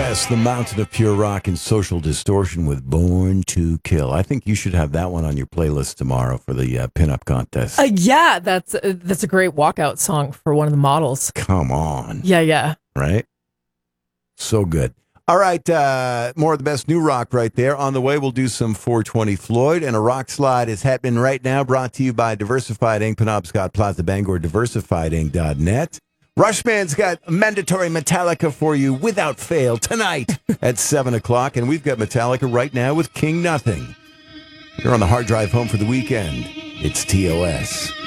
TOS, the mountain of pure rock and social distortion with Born to Kill. I think you should have that one on your playlist tomorrow for the pinup contest. Yeah, that's a great walkout song for one of the models. Come on. Yeah. Right? So good. All right, more of the best new rock right there. On the way, we'll do some 420 Floyd, and a rock slide is happening right now, brought to you by Diversified Inc., Penobscot Plaza, Bangor, diversifiedinc.net. Rushman's got mandatory Metallica for you without fail tonight at 7 o'clock, and we've got Metallica right now with King Nothing. You're on the hard drive home for the weekend. It's TOS.